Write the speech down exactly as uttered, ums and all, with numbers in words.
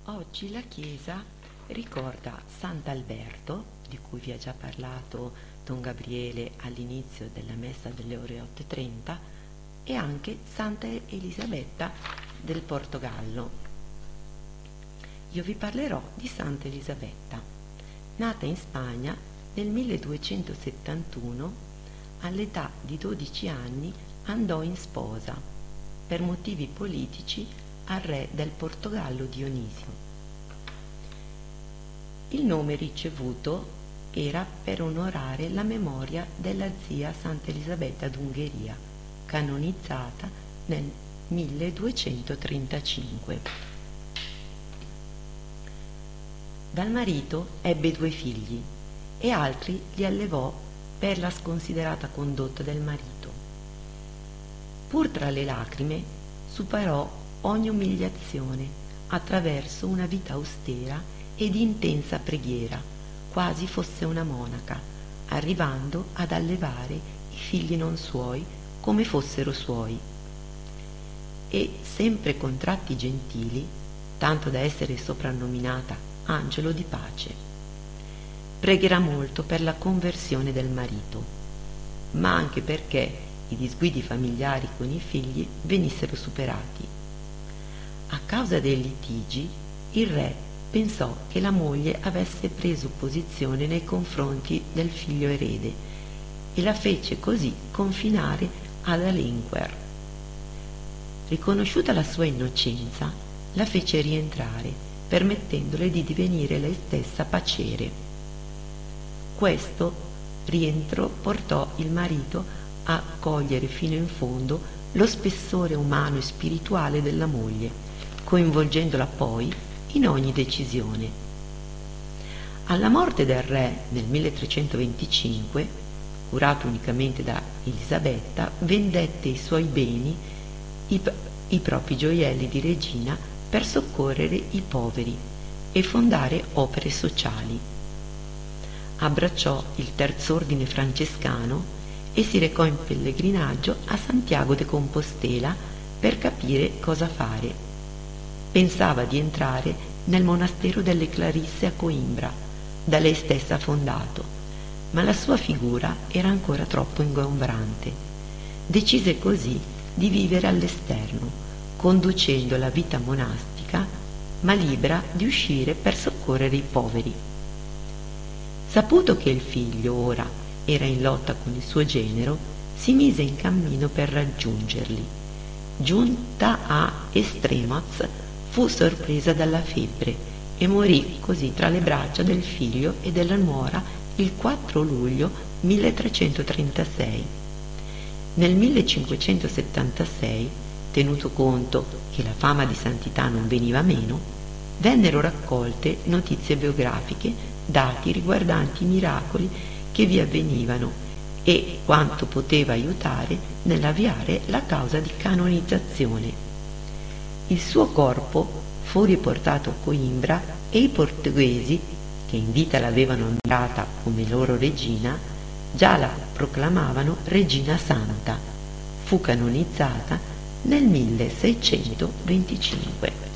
Oggi la Chiesa ricorda Sant'Alberto, di cui vi ha già parlato Don Gabriele all'inizio della messa delle ore otto e trenta, e anche Santa Elisabetta del Portogallo. Io vi parlerò di Santa Elisabetta, nata in Spagna nel milleduecentosettantuno. All'età di dodici anni andò in sposa, per motivi politici, al re del Portogallo Dionisio. Il nome ricevuto era per onorare la memoria della zia Santa Elisabetta d'Ungheria, canonizzata nel milleduecentotrentacinque. Dal marito ebbe due figli e altri li allevò per la sconsiderata condotta del marito. Pur tra le lacrime superò ogni umiliazione attraverso una vita austera e di intensa preghiera, quasi fosse una monaca, arrivando ad allevare i figli non suoi come fossero suoi. E sempre con tratti gentili, tanto da essere soprannominata angelo di pace. Pregherà molto per la conversione del marito, ma anche perché i disguidi familiari con i figli venissero superati. A causa dei litigi, il re pensò che la moglie avesse preso posizione nei confronti del figlio erede e la fece così confinare ad Alenquer. Riconosciuta la sua innocenza, la fece rientrare, permettendole di divenire lei stessa pacere. Questo rientro portò il marito a cogliere fino in fondo lo spessore umano e spirituale della moglie, coinvolgendola poi in ogni decisione. Alla morte del re nel milletrecentoventicinque, curato unicamente da Elisabetta, vendette i suoi beni, i, i propri gioielli di regina, per soccorrere i poveri e fondare opere sociali. Abbracciò il terz'ordine francescano e si recò in pellegrinaggio a Santiago de Compostela per capire cosa fare. Pensava di entrare nel monastero delle Clarisse a Coimbra, da lei stessa fondato, ma la sua figura era ancora troppo ingombrante. Decise così di vivere all'esterno, conducendo la vita monastica, ma libera di uscire per soccorrere i poveri. Saputo che il figlio ora era in lotta con il suo genero, si mise in cammino per raggiungerli. Giunta a Estremoz, fu sorpresa dalla febbre e morì così tra le braccia del figlio e della nuora il quattro luglio milletrecentotrentasei. Nel millecinquecentosettantasei, tenuto conto che la fama di santità non veniva meno, vennero raccolte notizie biografiche, dati riguardanti i miracoli che vi avvenivano e quanto poteva aiutare nell'avviare la causa di canonizzazione. Il suo corpo fu riportato a Coimbra e i portoghesi, che in vita l'avevano ammirata come loro regina, già la proclamavano regina santa. Fu canonizzata nel milleseicentoventicinque.